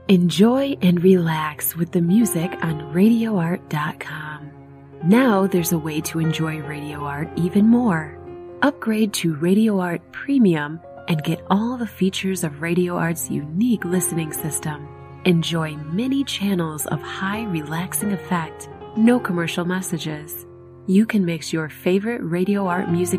Enjoy and relax with the music on RadioArt.com. Now there's a way to enjoy Radio Art even more. Upgrade to Radio Art Premium and get all the features of Radio Art's unique listening system. Enjoy many channels of high relaxing effect, no commercial messages. You can mix your favorite Radio Art music